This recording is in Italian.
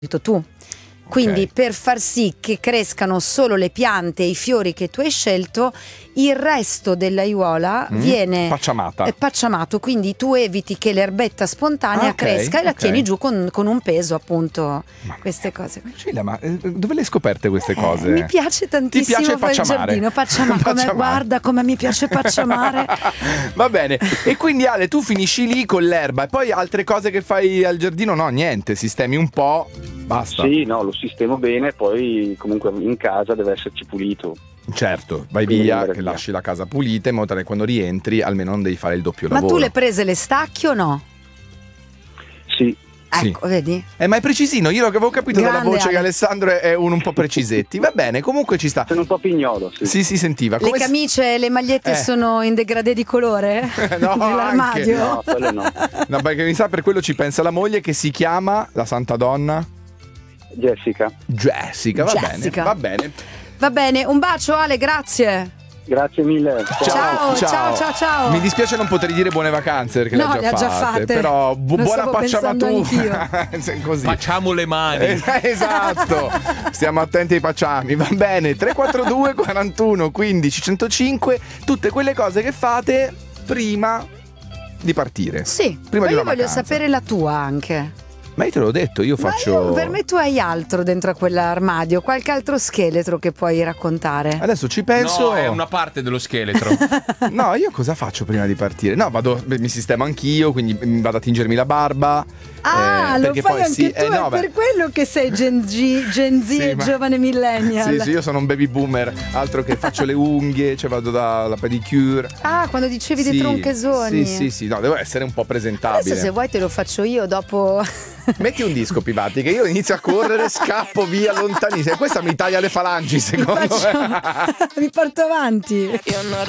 tu. Quindi per far sì che crescano solo le piante e i fiori che tu hai scelto, il resto dell'aiuola viene pacciamato, quindi tu eviti che l'erbetta spontanea cresca e la tieni giù con un peso, appunto. Queste cose. Scilla, ma dove le hai scoperte queste cose? Mi piace tantissimo. Ti piace fare il giardino, pacciamare. Guarda come mi piace pacciamare. Va bene. E quindi Ale, tu finisci lì con l'erba e poi altre cose che fai al giardino? No, niente, sistemi un po', basta. Sì, no, lo sistemo bene, poi comunque in casa deve esserci pulito. Certo, vai via, che lasci la casa pulita in modo tale che quando rientri almeno non devi fare il doppio lavoro. Ma tu le prese le stacchi o no? Sì. Ecco, vedi? Ma è precisino, io avevo capito Grande, dalla voce Ale. che Alessandro è uno un po' precisetti. Va bene, comunque ci sta. Sono un po' pignolo, Sì, si sentiva. Le camicie e le magliette sono in degradé di colore? No, nell'armadio? No, quello no. No, perché mi sa per quello ci pensa la moglie che si chiama la santa donna Jessica, va bene. Va bene, un bacio Ale, grazie. Grazie mille. Ciao. Mi dispiace non poter dire buone vacanze perché No, le ha già fatte. Però buona pacciamatura. Così. Facciamo le mani. Esatto. Stiamo attenti ai pacciami. Va bene. 342 41 15 105. Tutte quelle cose che fate prima di partire. Sì, prima di io una voglio vacanza. sapere la tua anche. Ma io te l'ho detto, io faccio. Per me tu hai altro dentro a quell'armadio, qualche altro scheletro che puoi raccontare. Adesso ci penso. No, è una parte dello scheletro. No, io cosa faccio prima di partire? No, mi sistemo anch'io, quindi vado a tingermi la barba. Lo fai poi anche tu, è per quello che sei Gen Z Sì, e giovane millennial. Sì, io sono un baby boomer, altro che faccio le unghie, cioè vado dalla pedicure. Quando dicevi dei tronchesoni. Sì, no, devo essere un po' presentabile. Adesso se vuoi te lo faccio io dopo. Metti un disco, Pivatti, che io inizio a correre, scappo via lontanissimo. E questa mi taglia le falangi, secondo me. Mi porto avanti. Io non